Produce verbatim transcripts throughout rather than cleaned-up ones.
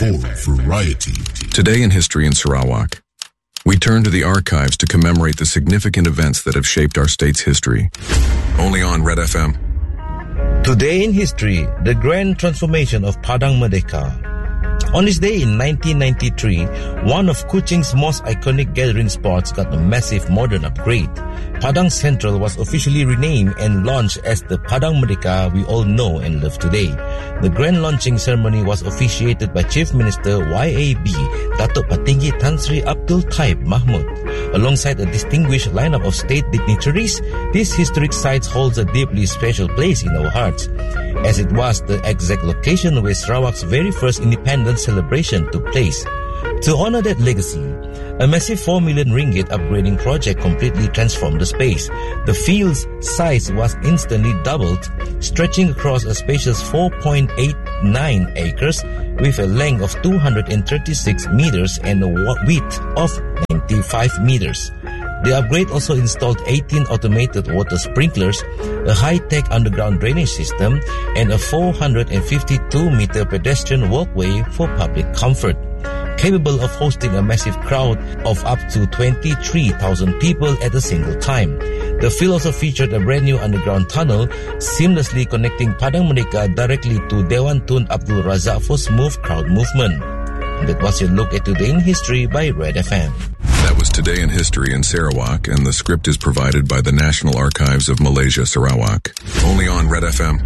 for variety. Today in History in Sarawak, we turn to the archives to commemorate the significant events that have shaped our state's history. Only on Red F M. Today in History, the grand transformation of Padang Merdeka. On this day in nineteen ninety-three, one of Kuching's most iconic gathering spots got a massive modern upgrade. Padang Central was officially renamed and launched as the Padang Merdeka we all know and love today. The grand launching ceremony was officiated by Chief Minister Y A B, Datuk Patinggi Tan Sri Abdul Taib Mahmud. Alongside a distinguished lineup of state dignitaries, this historic site holds a deeply special place in our hearts, as it was the exact location where Sarawak's very first independence celebration took place. To honor that legacy, a massive four million ringgit upgrading project completely transformed the space. The field's size was instantly doubled, stretching across a spacious four point eight nine acres with a length of two hundred thirty-six meters and a width of ninety-five meters. The upgrade also installed eighteen automated water sprinklers, a high-tech underground drainage system, and a four hundred fifty-two meter pedestrian walkway for public comfort, capable of hosting a massive crowd of up to twenty-three thousand people at a single time. The field also featured a brand new underground tunnel, seamlessly connecting Padang Merdeka directly to Dewan Tun Abdul Razak for smooth crowd movement. And that was your look at Today in History by Red F M. That was Today in History in Sarawak, and the script is provided by the National Archives of Malaysia, Sarawak. Only on Red F M.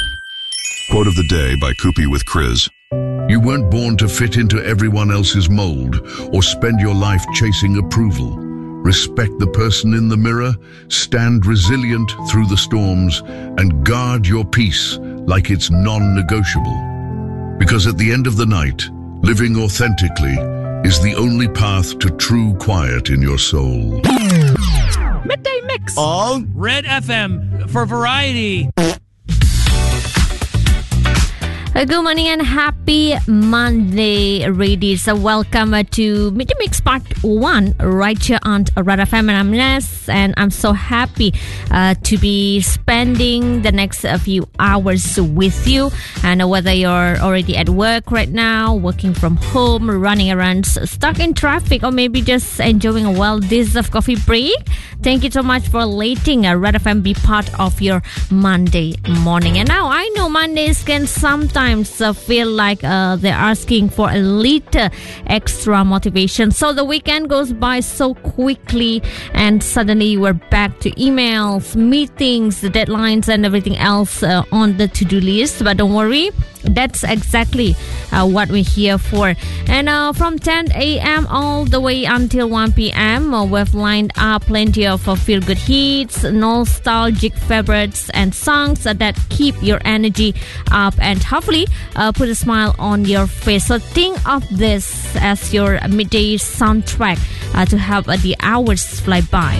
Quote of the day by Kupi with Chris. You weren't born to fit into everyone else's mold or spend your life chasing approval. Respect the person in the mirror, stand resilient through the storms, and guard your peace like it's non-negotiable. Because at the end of the night, living authentically is the only path to true quiet in your soul. Midday Mix on Red F M for variety. Uh, good morning and happy Monday, ladies. So welcome uh, to Midday Mix Part one right here on Red F M. And I'm Ness, and I'm so happy uh, to be spending the next uh, few hours with you. And uh, whether you're already at work right now, working from home, running errands, stuck in traffic, or maybe just enjoying a well-deserved coffee break, thank you so much for letting uh, Red F M be part of your Monday morning. And now I know Mondays can sometimes uh, feel like uh, they're asking for a little extra motivation. So the weekend goes by so quickly, and suddenly we're back to emails, meetings, the deadlines, and everything else uh, on the to-do list. But don't worry, that's exactly uh, what we're here for. And uh, from ten a.m. all the way until one p.m. Uh, we've lined up plenty of uh, feel-good hits, nostalgic favorites, and songs uh, that keep your energy up and hopefully uh, put a smile on your face. So think of this as your midday soundtrack uh, to help uh, the hours fly by.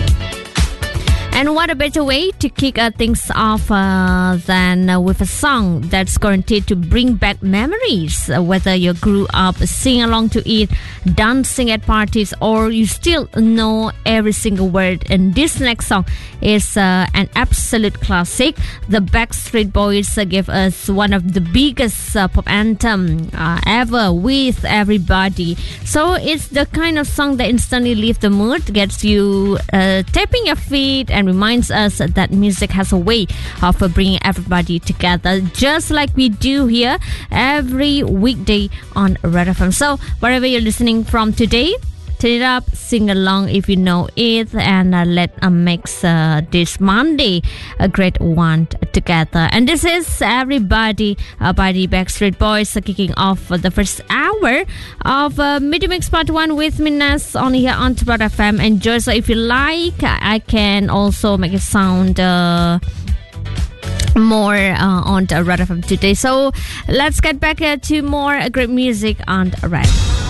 And what a better way to kick uh, things off uh, than uh, with a song that's guaranteed to bring back memories, uh, whether you grew up singing along to it, dancing at parties, or you still know every single word. And this next song is uh, an absolute classic. The Backstreet Boys uh, gave us one of the biggest uh, pop anthem uh, ever, With Everybody. So it's the kind of song that instantly lifts the mood, gets you uh, tapping your feet, and reminds us that music has a way of bringing everybody together, just like we do here every weekday on Red F M. So wherever you're listening from today, turn it up, sing along if you know it, and uh, let uh, makes uh, this Monday a great one together. And this is Everybody uh, by the Backstreet Boys, uh, kicking off uh, the first hour of uh, Midday Mix Part one with Minas on here on Red F M. Enjoy. So if you like, I can also make it sound uh, more uh, on Red F M today. So let's get back uh, to more great music on Red.